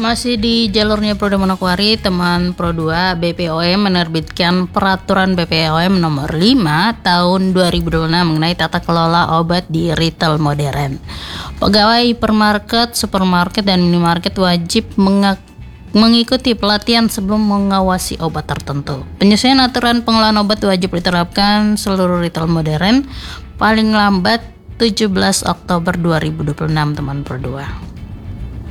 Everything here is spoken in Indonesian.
Masih di jalurnya Pro Manokwari, teman Pro 2, BPOM menerbitkan peraturan BPOM nomor 5 tahun 2026 mengenai tata kelola obat di retail modern. Pegawai hipermarket, supermarket, dan minimarket wajib mengikuti pelatihan sebelum mengawasi obat tertentu. Penyesuaian aturan pengelolaan obat wajib diterapkan seluruh retail modern paling lambat 17 Oktober 2026, teman Pro 2.